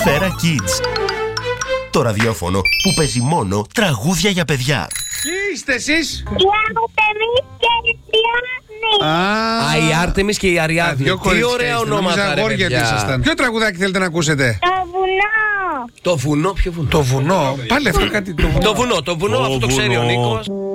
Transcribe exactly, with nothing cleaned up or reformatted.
Σφαίρα Kids. Το ραδιόφωνο που παίζει μόνο τραγούδια για παιδιά. Τι είστε εσείς? Η Άρτεμις και η Αριάδνη. Α, Α, η Άρτεμις και η Αριάδνη. δύο Τι κορίτσια ωραία είστε. ονόματα, Νόμιζα ρε αγόρια παιδιά. ήσασταν. Ποιο τραγουδάκι θέλετε να ακούσετε? Το βουνό. Το βουνό, ποιο βουνό? Το βουνό. Πάλι αυτό κάτι. Το βουνό. Το βουνό, το βουνό, αυτό το ξέρει ο Νίκος.